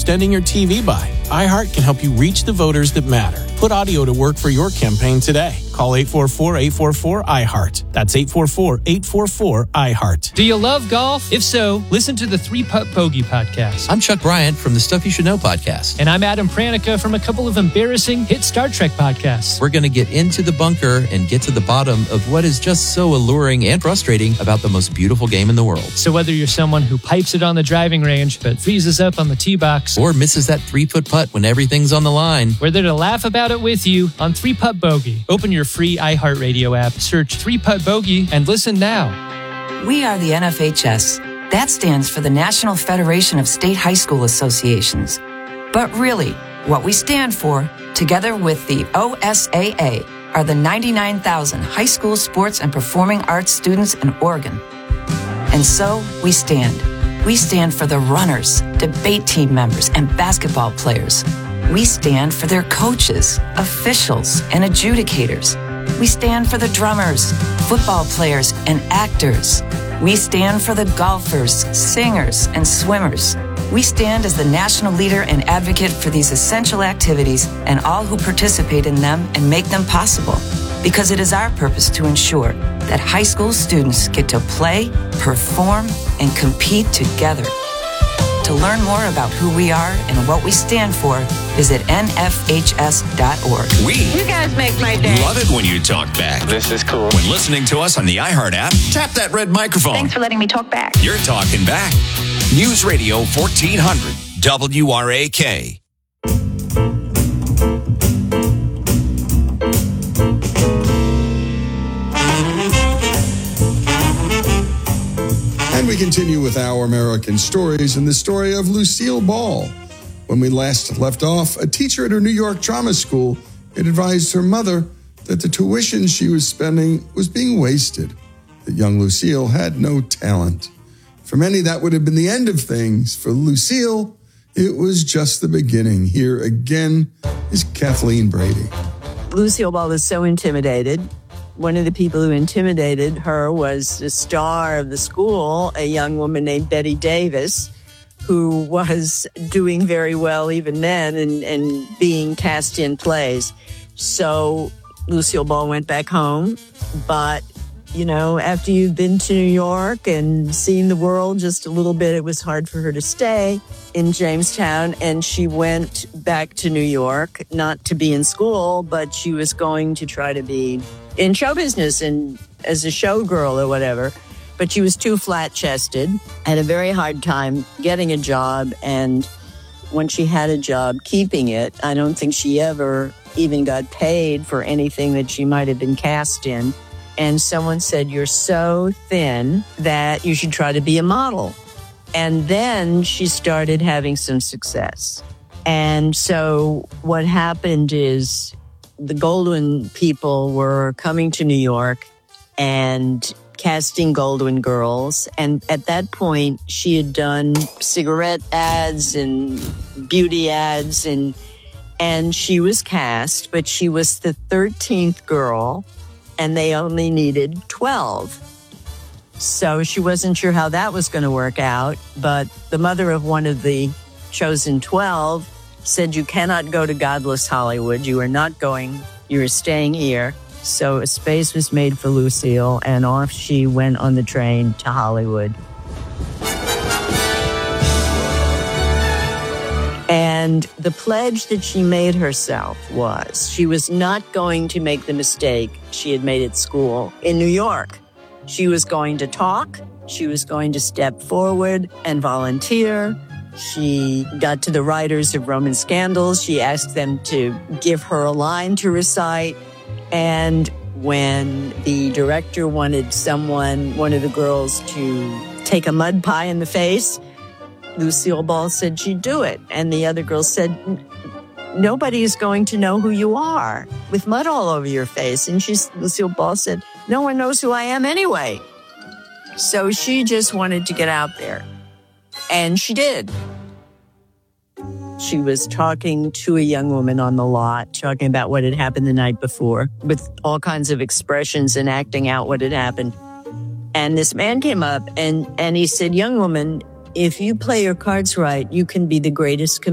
extending your TV buy, iHeart can help you reach the voters that matter. Put audio to work for your campaign today. Call 844-844-iHeart. That's 844-844-iHeart. Do you love golf? If so, listen to the 3-Putt Bogey podcast. I'm Chuck Bryant from the Stuff You Should Know podcast. And I'm Adam Pranica from a couple of embarrassing hit Star Trek podcasts. We're going to get into the bunker and get to the bottom of what is just so alluring and frustrating about the most beautiful game in the world. So whether you're someone who pipes it on the driving range but freezes up on the tee box, or misses that 3-foot putt when everything's on the line, we're there to laugh about it with you on 3-Putt Bogey. Open your free iHeartRadio app, search 3-Putt Bogey, and listen now. We are the NFHS. That stands for the National Federation of State High School Associations. But really, what we stand for, together with the OSAA, are the 99,000 high school sports and performing arts students in Oregon. And so, we stand. We stand for the runners, debate team members, and basketball players. We stand for their coaches, officials, and adjudicators. We stand for the drummers, football players, and actors. We stand for the golfers, singers, and swimmers. We stand as the national leader and advocate for these essential activities and all who participate in them and make them possible. Because it is our purpose to ensure that high school students get to play, perform, and compete together. To learn more about who we are and what we stand for, visit nfhs.org. You guys make my day. Love it when you talk back. This is cool. When listening to us on the iHeart app, tap that red microphone. Thanks for letting me talk back. You're talking back. News Radio 1400 WRAK. And we continue with Our American Stories and the story of Lucille Ball. When we last left off, a teacher at her New York drama school had advised her mother that the tuition she was spending was being wasted, that young Lucille had no talent. For many, that would have been the end of things. For Lucille, it was just the beginning. Here again is Kathleen Brady. Lucille Ball was so intimidated. One of the people who intimidated her was the star of the school, a young woman named Betty Davis, who was doing very well even then and being cast in plays. So Lucille Ball went back home. But, you know, after you've been to New York and seen the world just a little bit, it was hard for her to stay in Jamestown. And she went back to New York, not to be in school, but she was going to try to be in show business and as a showgirl or whatever. But she was too flat-chested, had a very hard time getting a job, and when she had a job, keeping it. I don't think she ever even got paid for anything that she might have been cast in. And someone said, "You're so thin that you should try to be a model." And then she started having some success. And so what happened is the Goldwyn people were coming to New York and casting Goldwyn girls. And at that point, she had done cigarette ads and beauty ads, and she was cast, but she was the 13th girl, and they only needed 12. So she wasn't sure how that was going to work out, but the mother of one of the chosen 12 said, "You cannot go to godless Hollywood. You are not going. You are staying here." So a space was made for Lucille, and off she went on the train to Hollywood. And the pledge that she made herself was she was not going to make the mistake she had made at school in New York. She was going to talk. She was going to step forward and volunteer. She got to the writers of Roman Scandals. She asked them to give her a line to recite. And when the director wanted one of the girls, to take a mud pie in the face, Lucille Ball said she'd do it. And the other girls said, "Nobody's going to know who you are with mud all over your face." And Lucille Ball said, "No one knows who I am anyway." So she just wanted to get out there. And she did. She was talking to a young woman on the lot, talking about what had happened the night before, with all kinds of expressions and acting out what had happened. And this man came up and he said, "Young woman, if you play your cards right, you can be the greatest comedian